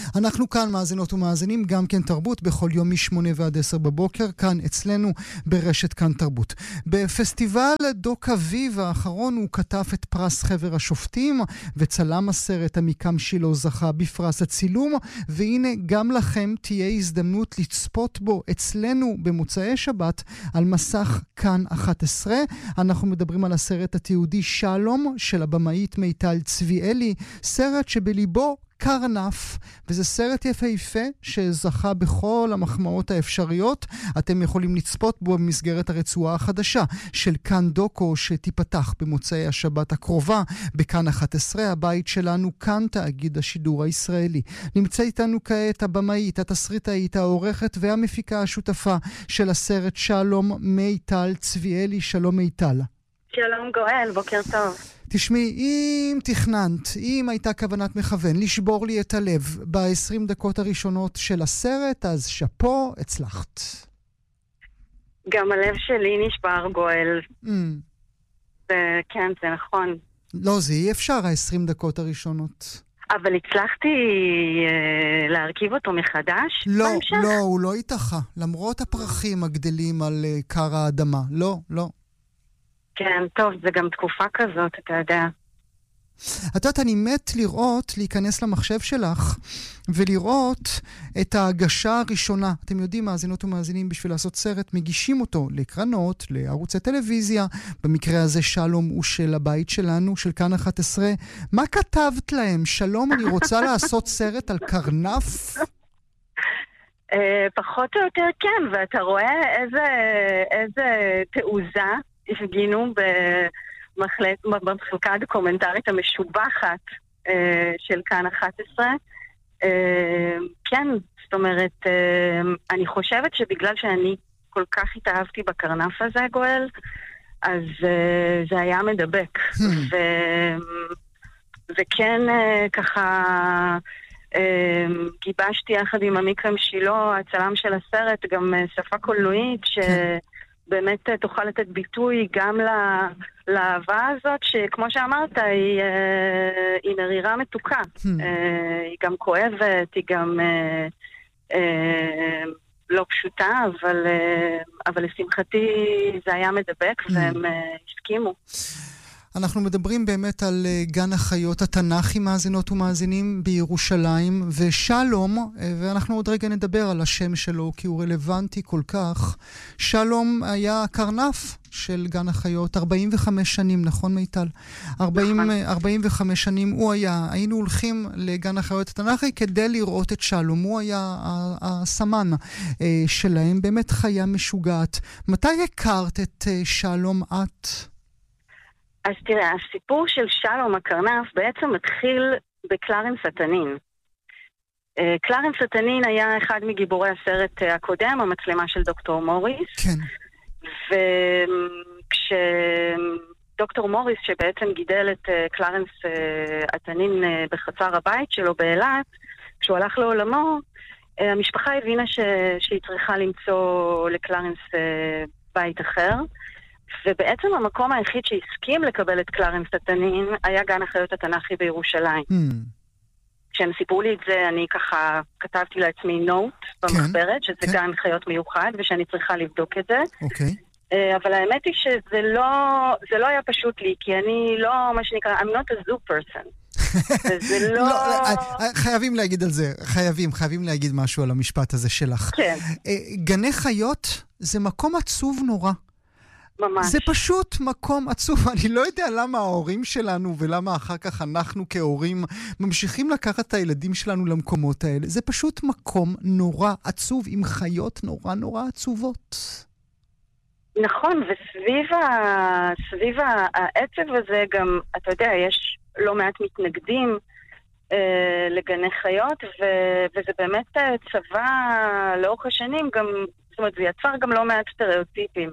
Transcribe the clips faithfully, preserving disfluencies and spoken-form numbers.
אנחנו כאן מאזינות ומאזינים, גם כן תרבות, בכל יום משמונה ועד עשר בבוקר, כאן אצלנו ברשת כאן תרבות. בפסטיבל דוק אביב האחרון הוא כתב את פרס חבר השופטים, וצלם הסרט עמיקם שילה זכה בפרס הצילום, והנה גם לכם תהיה הזדמנות לצפות בו אצלנו במוצאי שבת על מסך כאן אחת עשרה. אנחנו מדברים על הסרט התיעודי שלום של הבמאית מיטל צביאלי, סרט שבליבו קרנף, וזה סרט יפהפה שזכה בכל המחמאות האפשריות. אתם יכולים לצפות בו במסגרת הרצועה החדשה של כאן דוקו שתיפתח במוצאי השבת הקרובה בכאן אחת עשרה, הבית שלנו, כאן תאגיד השידור הישראלי. נמצא איתנו כעת הבמאית, התסריטאית, העורכת והמפיקה השותפה של הסרט שלום, מיטל צביאלי. שלום מיטל. שלום גואל, בוקר טוב. תשמעי, אם תכננת, אם הייתה כוונת מכוון לשבור לי את הלב ב-עשרים דקות הראשונות של הסרט, אז שפו, הצלחת. גם הלב שלי נשבר גואל. Mm. זה, כן, זה נכון. לא, זה אי אפשר, ה-עשרים דקות הראשונות. אבל הצלחתי אה, להרכיב אותו מחדש? לא, בהמשך? לא, הוא לא התאחה. למרות הפרחים הגדלים על uh, קר האדמה. לא, לא. כן, טוב, זה גם תקופה כזאת, אתה יודע. את יודעת, אני מת לראות, להיכנס למחשב שלך, ולראות את ההגשה הראשונה. אתם יודעים, מאזינות ומאזינים, בשביל לעשות סרט, מגישים אותו לקרנות, לערוצי טלוויזיה. במקרה הזה שלום הוא של הבית שלנו, של כאן אחת עשרה. מה כתבת להם? שלום, אני רוצה לעשות סרט על קרנף? פחות או יותר כן, ואתה רואה איזה, איזה תעוזה הפגינו במחלקה הדוקומנטרית המשובחת אה, של כאן אחת עשרה. אה, כן, זאת אומרת, אה, אני חושבת שבגלל שאני כל כך התאהבתי בקרנף הזה, גואל, אז אה, זה היה מדבק. ו, וכן, אה, ככה, אה, גיבשתי יחד עם עמיקם שילה, הצלם של הסרט, גם אה, שפה קולנועית, ש... באמת תוכל לתת ביטוי גם לאהבה הזאת, שכמו שאמרת, היא, היא מרירה מתוקה. היא גם כואבת, היא גם לא פשוטה, אבל, אבל לשמחתי זה היה מדבק והם הסכימו. אנחנו מדברים באמת על גן החיות התנ"כי, מאזינות ומאזינים בירושלים, ושלום, ואנחנו עוד רגע נדבר על השם שלו, כי הוא רלוונטי כל כך. שלום היה קרנף של גן החיות, ארבעים וחמש שנים, נכון מיטל? ארבעים, ארבעים וחמש שנים הוא היה, היינו הולכים לגן החיות התנ"כי כדי לראות את שלום, הוא היה הסמן שלהם, באמת חיה משוגעת. מתי הכרת את שלום את? אז תראה, הסיפור של שלום הקרנף בעצם מתחיל בקלרנס התנין. קלרנס התנין היה אחד מגיבורי הסרט הקודם, המצלמה של דוקטור מוריס. כן. וכשדוקטור מוריס, שבעצם גידל את קלרנס התנין בחצר הבית שלו באילת, כשהוא הלך לעולמו, המשפחה הבינה ש... שהיא צריכה למצוא לקלרנס בית אחר. ובעצם המקום היחיד שהסכים לקבל את קלרנס התנין היה גן החיות התנ"כי בירושלים. Mm. כשהם סיפרו לי את זה, אני ככה כתבתי לעצמי נוט במחברת, שזה כן. גן חיות מיוחד, ושאני צריכה לבדוק את זה. אוקיי. Uh, אבל האמת היא שזה לא, זה לא היה פשוט לי, כי אני לא, מה שנקרא, I'm not a zoo person. זה לא... לא... חייבים להגיד על זה, חייבים, חייבים להגיד משהו על המשפט הזה שלך. כן. גני חיות זה מקום עצוב נורא. ממש. זה פשוט מקום עצוב. אני לא יודע למה ההורים שלנו ולמה אחר כך אנחנו כהורים ממשיכים לקחת את הילדים שלנו למקומות האלה. זה פשוט מקום נורא עצוב עם חיות נורא נורא עצובות. נכון, וסביב ה... סביב העצב הזה גם, אתה יודע, יש לא מעט מתנגדים אה, לגני חיות, ו... וזה באמת צבא לאורך השנים גם, זאת אומרת, זה יצר גם לא מעט סטריאוטיפים.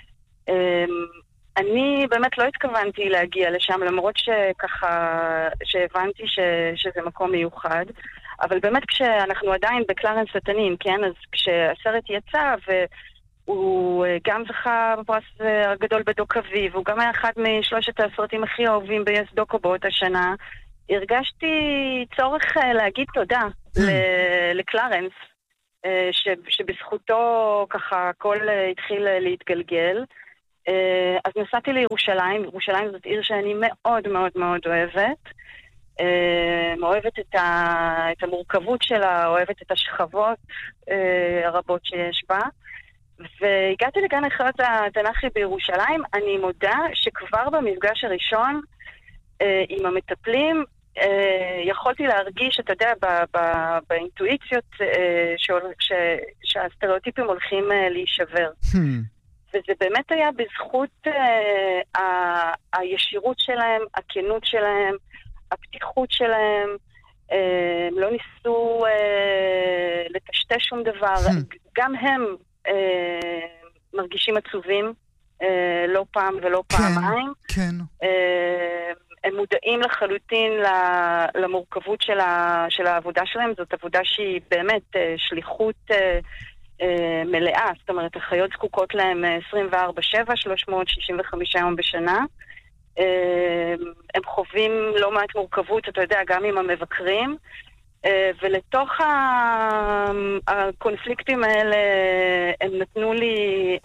אני באמת לא התכוונתי להגיע לשם, למרות שככה, שהבנתי ש, שזה מקום מיוחד, אבל באמת כשאנחנו עדיין בקלרנס התנין, כן, אז כשהסרט יצא והוא גם זכה בפרס הגדול בדוק אביב, הוא גם היה אחד משלושת הסרטים הכי אהובים ביס דוקו באותה שנה, הרגשתי צורך להגיד תודה. לקלרנס, שבזכותו ככה הכל התחיל להתגלגל. אז נסעתי לירושלים. ירושלים זאת עיר שאני מאוד מאוד מאוד אוהבת. אוהבת את, ה, את המורכבות שלה, אוהבת את השכבות הרבות שיש בה. והגעתי לגן החיות התנ"כי בירושלים. אני מודה שכבר במפגש הראשון עם המטפלים, יכולתי להרגיש, אתה יודע, באינטואיציות שהסטריאוטיפים הולכים להישבר. וזה באמת היה בזכות הישירות שלהם, הכנות שלהם, הפתיחות שלהם. הם לא ניסו לטשטש שום דבר. גם הם מרגישים עצובים, לא פעם ולא פעמיים. כן. הם מודעים לחלוטין למורכבות של, ה, של העבודה שלהם. זאת עבודה שהיא באמת שליחות מלאה. זאת אומרת, החיות זקוקות להם עשרים וארבע שבע, שלוש מאות שישים וחמישה יום בשנה. הם חווים לא מעט מורכבות, אתה יודע, גם עם המבקרים. ולתוך הקונפליקטים האלה הם נתנו לי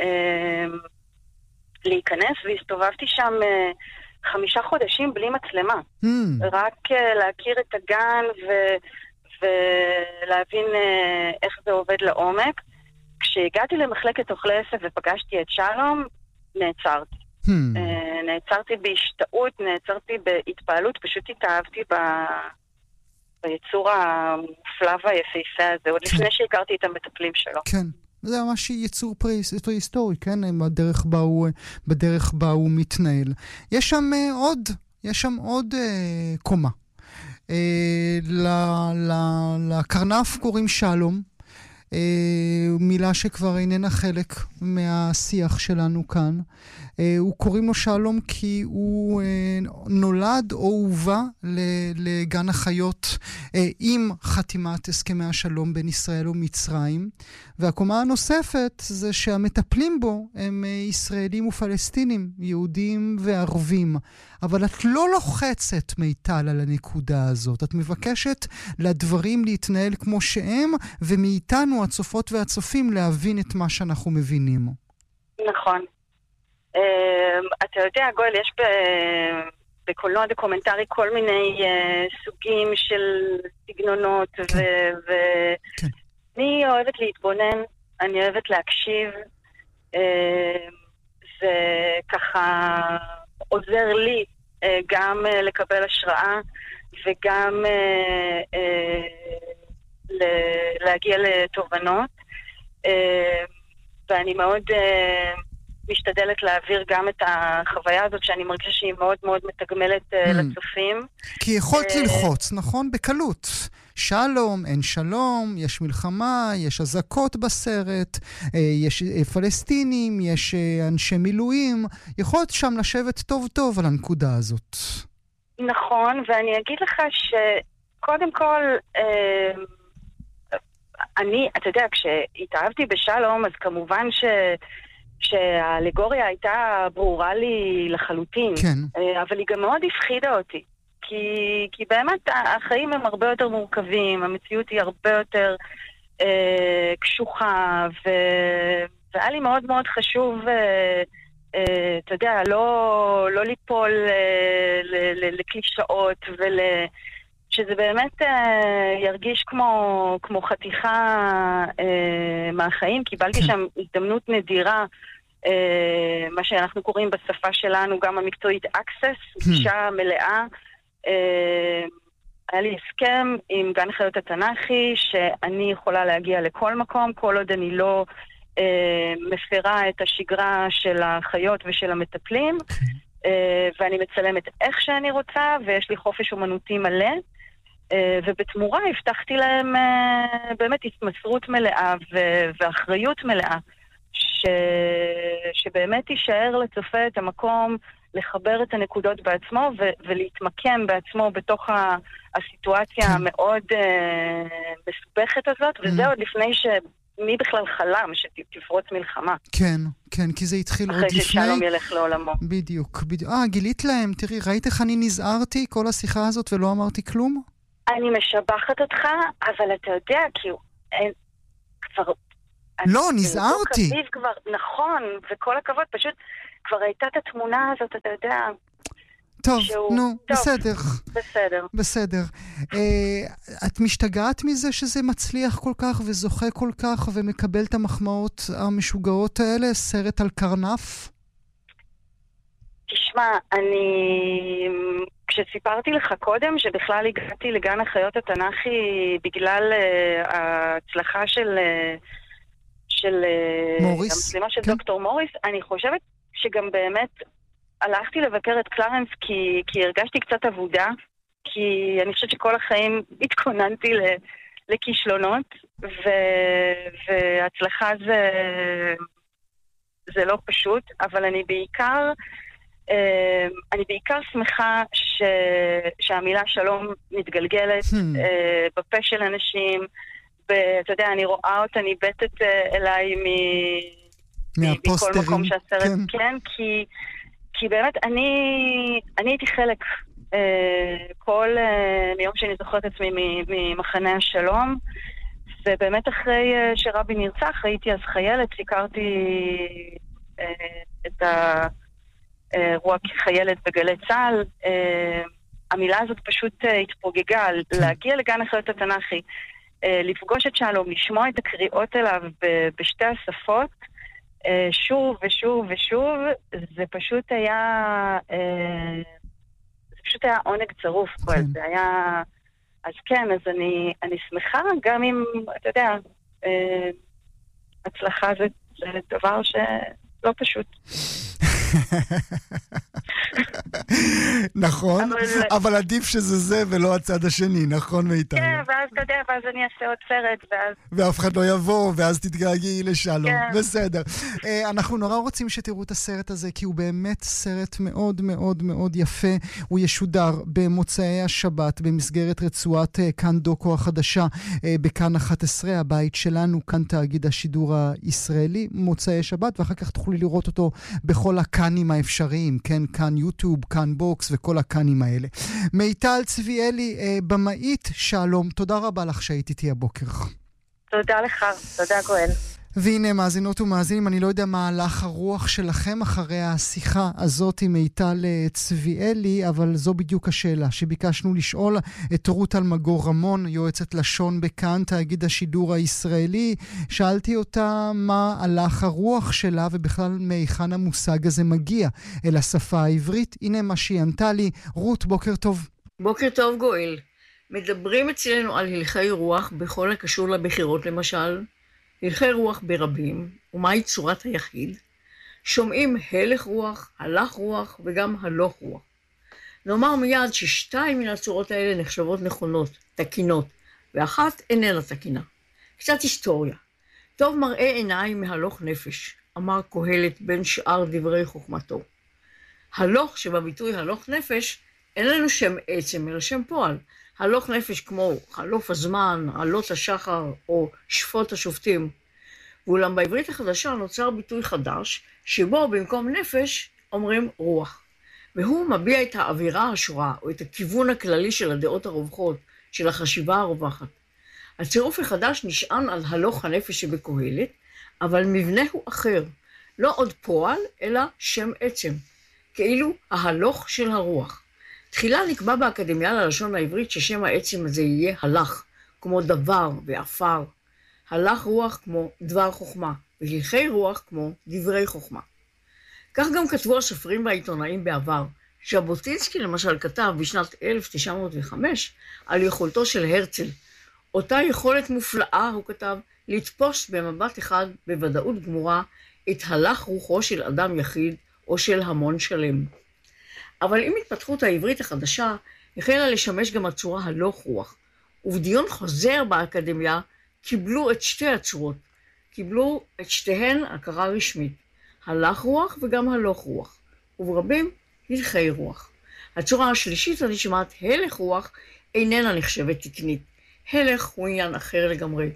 להיכנס, והסתובבתי שם חמישה חודשים בלי מצלמה. Mm. רק uh, להכיר את הגן ו- ולהבין uh, איך זה עובד לעומק. כשהגעתי למחלקת אוכלי עשב ופגשתי את שלום, נעצרתי. Mm. Uh, נעצרתי בהשתאות, נעצרתי בהתפעלות, פשוט התאהבתי ב- ביצור המופלא והיפהפה הזה, עוד לפני שהכרתי את המטפלים שלו. כן. זה ממש יצור פרה-היסטורי, כן? בדרך בה הוא, בדרך בה הוא מתנהל. יש שם uh, עוד, יש שם עוד uh, קומה. Uh, לקרנף קוראים שלום, uh, מילה שכבר איננה חלק מהשיח שלנו כאן. Uh, הוא קוראים לו שלום כי הוא uh, נולד או הובא לגן החיות uh, עם חתימת הסכמי השלום בין ישראל ומצרים. והקומה הנוספת זה שהמטפלים בו הם uh, ישראלים ופלסטינים, יהודים וערבים. אבל את לא לוחצת מיטל על הנקודה הזאת. את מבקשת לדברים להתנהל כמו שהם, ומאיתנו הצופות והצופים להבין את מה שאנחנו מבינים. נכון. אתה יודע, גואל, יש בקולנוע דוקומנטרי כל מיני סוגים של סגנונות, ואני אוהבת להתבונן, אני אוהבת להקשיב, זה ככה עוזר לי גם לקבל השראה וגם להגיע לתובנות, ואני מאוד משתדלת להעביר גם את החוויה הזאת שאני מרגישה שהיא מאוד מאוד מתגמלת mm. לצופים. כי יכולת ללחוץ, נכון? בקלות. שלום, אין שלום, יש מלחמה, יש אזעקות בסרט, יש פלסטינים, יש אנשי מילואים. יכולת שם לשבת טוב טוב על הנקודה הזאת. נכון, ואני אגיד לך שקודם כל, אני, אתה יודע, כשהתאהבתי בשלום, אז כמובן ש... שהאלגוריה הייתה ברורה לי לחלוטין, כן. אבל היא גם מאוד הפחידה אותי, כי, כי באמת החיים הם הרבה יותר מורכבים, המציאות היא הרבה יותר אה, קשוחה, ו, והיה לי מאוד מאוד חשוב, אה, אה, אתה יודע, לא, לא ליפול אה, ל, ל, לקלישאות, ול, שזה באמת אה, ירגיש כמו, כמו חתיכה אה, מהחיים. קיבלתי כן. שם הזדמנות נדירה, אה, מה שאנחנו קוראים בשפה שלנו, גם המקצועית access, גישה מלאה. אה, היה לי הסכם עם גן החיות התנ"כי, שאני יכולה להגיע לכל מקום, כל עוד אני לא אה, מפרה את השגרה של החיות ושל המטפלים, אה, ואני מצלמת איך שאני רוצה, ויש לי חופש אומנותי מלא. ובתמורה הבטחתי להם באמת התמסרות מלאה ואחריות מלאה, ש... שבאמת יישאר לצופה את המקום לחבר את הנקודות בעצמו ו... ולהתמקם בעצמו בתוך הסיטואציה המאוד מסובכת הזאת, וזה עוד לפני ש... מי בכלל חלם שתפרוץ מלחמה. כן, כן, כי זה התחיל עוד לפני... אחרי ששלום ילך לעולמו. בדיוק, בדיוק. אה, גילית להם, תראי, ראית איך אני נזהרתי כל השיחה הזאת ולא אמרתי כלום? אני משבחת אותך, אבל אתה יודע, כאילו, אין, כבר... לא, נזהרתי. כבר, נכון, וכל הכבוד, פשוט כבר הייתה את התמונה הזאת, אתה יודע... טוב, שהוא... נו, טוב, בסדר. בסדר. בסדר. אה, את משתגעת מזה שזה מצליח כל כך וזוכה כל כך ומקבל את המחמאות המשוגעות האלה? סרט על קרנף? תשמע, אני... כשסיפרתי לך קודם שבכלל הגעתי לגן החיות התנ"כי בגלל uh, ההצלחה של... Uh, של מוריס, המצלמה של כן. דוקטור מוריס, אני חושבת שגם באמת הלכתי לבקר את קלרנס כי, כי הרגשתי קצת עבודה, כי אני חושבת שכל החיים התכוננתי ל, לכישלונות, ו, והצלחה זה, זה לא פשוט, אבל אני בעיקר, אני בעיקר שמחה ש, שהמילה שלום מתגלגלת hmm. בפה של אנשים, אתה יודע, אני רואה אותה ניבטת אליי מ... מהפוסטרים. מכל מקום שהסרט, כן, כן כי, כי באמת אני, אני הייתי חלק אה, כל, אה, מיום שאני זוכרת עצמי ממחנה השלום, ובאמת אחרי אה, שרבי נרצח, הייתי אז חיילת, סיקרתי אה, את האירוע כחיילת בגלי צה"ל, אה, המילה הזאת פשוט אה, התפוגגה, כן. להגיע לגן החיות התנ"כי, לפגוש את שלום, לשמוע את הקריאות אליו בשתי השפות, שוב ושוב ושוב, זה פשוט היה, זה פשוט היה עונג צרוף. כן. זה היה, אז כן, אז אני, אני שמחה, גם אם, אתה יודע, הצלחה זה, זה דבר שלא פשוט. נכון, אבל... אבל עדיף שזה זה ולא הצד השני, נכון מיטל? כן, ואז אתה יודע, ואז אני אעשה עוד סרט, ואז... ואף אחד לא יבוא, ואז תתגעגעי לשלום. כן. בסדר. אנחנו נורא רוצים שתראו את הסרט הזה, כי הוא באמת סרט מאוד מאוד מאוד יפה. הוא ישודר במוצאי השבת, במסגרת רצועת כאן דוקו החדשה, בכאן אחת עשרה, הבית שלנו, כאן תאגיד השידור הישראלי, מוצאי שבת, ואחר כך תוכלי לראות אותו בכל הקאנים האפשריים, כן, כאן יוטיוב, כאן בוקס וכל הקאנים האלה. מיטל צביאלי, במאית, שלום, תודה רבה לך שהיית איתי הבוקר. תודה לך, תודה גואל. והנה מאזינות ומאזינים, אני לא יודע מה הלך הרוח שלכם אחרי השיחה הזאת עם מיטל צביאלי, אבל זו בדיוק השאלה שביקשנו לשאול את רות אלמגור רמון, יועצת לשון בכאן, תאגיד השידור הישראלי. שאלתי אותה מה הלך הרוח שלה ובכלל מהיכן המושג הזה מגיע אל השפה העברית. הנה מה שהיא ענתה לי. רות, בוקר טוב. בוקר טוב גואל. מדברים אצלנו על הלכי רוח בכל הקשור לבחירות למשל, הלכי רוח ברבים, ומהי צורת היחיד? שומעים הלך רוח, הלך רוח וגם הלוך רוח. נאמר מיד ששתיים מן הצורות האלה נחשבות נכונות, תקינות, ואחת איננה תקינה. קצת היסטוריה. טוב מראה עיניים מהלוך נפש, אמר קהלת בין שאר דברי חוכמתו. הלוך שבביטוי הלוך נפש אין לנו שם עצם אלא שם פועל. הלוך נפש כמו חלוף הזמן, עלות השחר או שפוט השופטים. ואולם בעברית החדשה נוצר ביטוי חדש, שבו במקום נפש אומרים רוח. והוא מביע את האווירה השורה או את הכיוון הכללי של הדעות הרווחות, של החשיבה הרווחת. הצירוף החדש נשען על הלוך הנפש שבקהלת, אבל מבנה הוא אחר, לא עוד פועל אלא שם עצם, כאילו ההלוך של הרוח. תחילה נקבע באקדמיה ללשון העברית ששם העצם הזה יהיה הלך, כמו דבר ואפר. הלך רוח כמו דבר חוכמה, והלכי רוח כמו דברי חוכמה. כך גם כתבו הסופרים והעיתונאים בעבר. ז'בוטינסקי למשל כתב בשנת אלף תשע מאות וחמש על יכולתו של הרצל. אותה יכולת מופלאה, הוא כתב, לתפוס במבט אחד בוודאות גמורה את הלך רוחו של אדם יחיד או של המון שלם. אבל עם התפתחות העברית החדשה, החלה לשמש גם הצורה הלוך רוח, ובדיון חוזר באקדמיה קיבלו את שתי הצורות, קיבלו את שתיהן הכרה רשמית, הלך רוח וגם הלוך רוח, וברבים הלכי רוח. הצורה השלישית הנשמעת הלך רוח איננה נחשבת תקנית, הלך הוא עניין אחר לגמרי.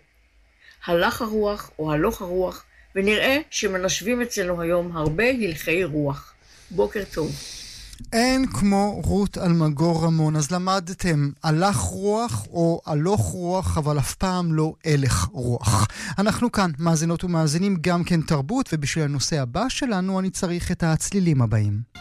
הלך הרוח או הלוך הרוח, ונראה שמנשבים אצלנו היום הרבה הלכי רוח. בוקר טוב. אין כמו רות אלמגור רמון. אז למדתם הלך רוח או הלוך רוח, אבל אף פעם לא הלך רוח. אנחנו כאן, מאזינות ומאזינים, גם כן תרבות, ובשביל הנושא הבא שלנו אני צריך את הצלילים הבאים.